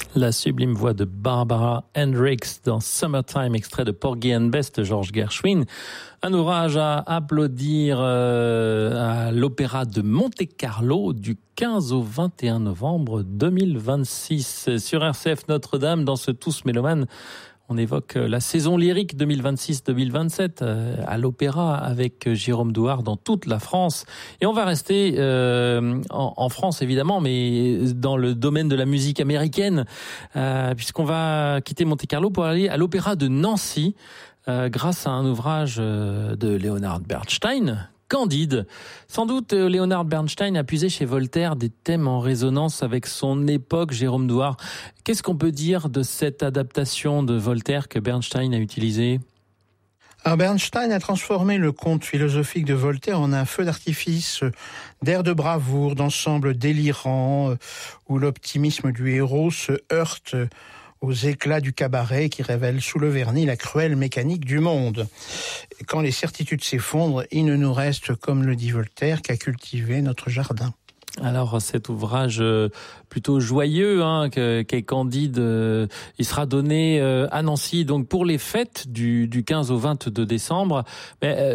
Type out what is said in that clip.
La sublime voix de Barbara Hendricks dans Summertime, extrait de Porgy and Bess de George Gershwin. Un ouvrage à applaudir à l'Opéra de Monte-Carlo du 15 au 21 novembre 2026. Sur RCF Notre-Dame, dans ce Tous Mélomanes, on évoque la saison lyrique 2026-2027 à l'Opéra avec Jérôme Douard dans toute la France. Et on va rester en France évidemment, mais dans le domaine de la musique américaine, puisqu'on va quitter Monte-Carlo pour aller à l'Opéra de Nancy grâce à un ouvrage de Leonard Bernstein, Candide. Sans doute, Leonard Bernstein a puisé chez Voltaire des thèmes en résonance avec son époque, Jérôme Douard. Qu'est-ce qu'on peut dire de cette adaptation de Voltaire que Bernstein a utilisée ? Alors Bernstein a transformé le conte philosophique de Voltaire en un feu d'artifice, d'air de bravoure, d'ensemble délirant, où l'optimisme du héros se heurte aux éclats du cabaret qui révèle sous le vernis la cruelle mécanique du monde. Quand les certitudes s'effondrent, il ne nous reste, comme le dit Voltaire, qu'à cultiver notre jardin. Alors cet ouvrage plutôt joyeux qu'est Candide, il sera donné à Nancy donc pour les fêtes du 15 au 22 décembre. Mais